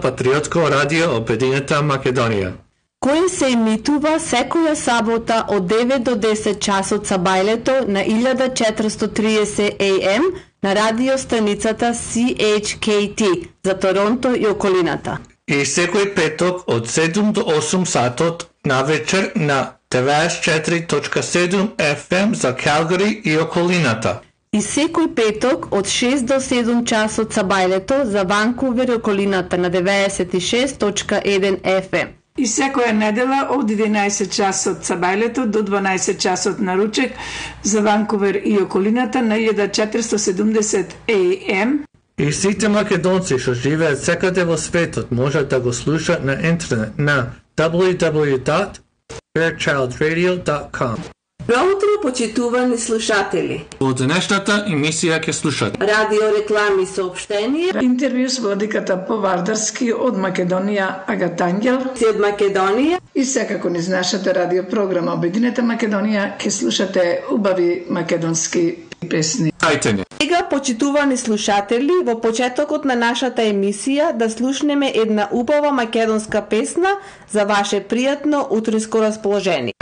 Патриотско радио Обединета Македонија, кој се емитува секоја сабота од 9 до 10 часот сабајлето на 1430 AM на радиостаницата CHKT за Торонто и околината. и секој петок од 7 до 8 сатот на вечер на 94.7 FM за Калгари и околината. И секој петок од 6 до 7 часот сабајлето за Ванкувер и околината на 96.1 FM. И секоја недела од 11 часот сабајлето до 12 часот на ручек за Ванкувер и околината на 1470 AM. И сите македонци што живеат секаде во светот можат да го слушаат на интернет на www.fairchildradio.com. Добро утро, почитувани слушатели. Во денешната емисија ќе слушате Радио реклами соопштенија. Интервју с владиката по Вардарски од Македонија Агата Ангел. Си од Македонија. И секако низ нашата радиопрограма Обединета Македонија ќе слушате убави македонски песни. Ајте не. Сега, почитувани слушатели, во почетокот на нашата емисија да слушнеме една убава македонска песна за ваше пријатно утринско расположение.